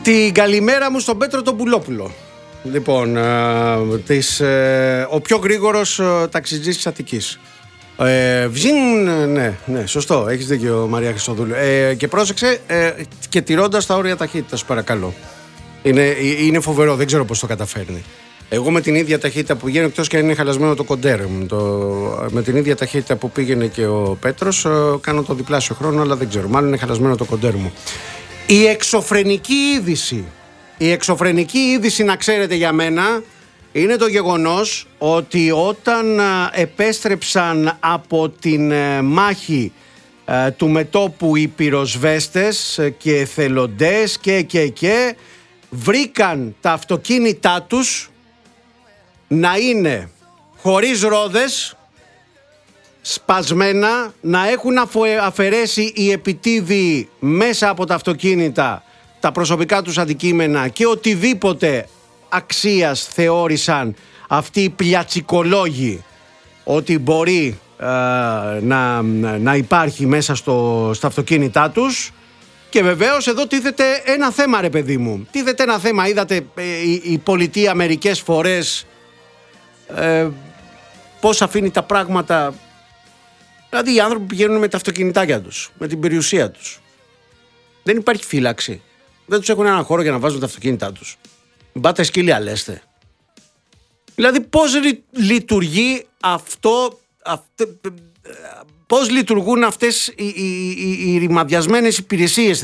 Την καλημέρα μου στον Πέτρο τον Πουλόπουλο. Λοιπόν, ο πιο γρήγορος ταξιτζής της Αττικής. Ναι, σωστό, έχεις δίκιο Μαρία Χριστοδούλου. Και πρόσεξε, και τηρώντας τα όρια ταχύτητας, παρακαλώ. Είναι φοβερό, δεν ξέρω πώς το καταφέρνει. Εγώ με την ίδια ταχύτητα που πηγαίνω, εκτός και αν είναι χαλασμένο το κοντέρ μου, με την ίδια ταχύτητα που πήγαινε και ο Πέτρος, κάνω το διπλάσιο χρόνο, αλλά δεν ξέρω, μάλλον είναι χαλασμένο το κοντέρ μου. Η εξωφρενική είδηση, να ξέρετε για μένα, είναι το γεγονός ότι όταν επέστρεψαν από την μάχη του μετώπου οι πυροσβέστες και εθελοντές και βρήκαν τα αυτοκίνητά τους να είναι χωρίς ρόδες, σπασμένα, να έχουν αφαιρέσει οι επιτίδιοι μέσα από τα αυτοκίνητα τα προσωπικά τους αντικείμενα και οτιδήποτε αξίας θεώρησαν αυτοί οι πλιατσικολόγοι ότι μπορεί να υπάρχει μέσα στα αυτοκίνητά τους. Και βεβαίως εδώ τίθεται ένα θέμα, ρε παιδί μου. Τίθεται ένα θέμα, είδατε η πολιτεία μερικές φορές πώς αφήνει τα πράγματα. Δηλαδή οι άνθρωποι πηγαίνουν με τα αυτοκινητάκια τους, με την περιουσία τους. Δεν υπάρχει φύλαξη. Δεν τους έχουν έναν χώρο για να βάζουν τα αυτοκίνητά τους. Μπάτε σκύλια λέστε. Δηλαδή πώς λειτουργεί πώς λειτουργούν αυτές οι ρημαδιασμένες υπηρεσίες.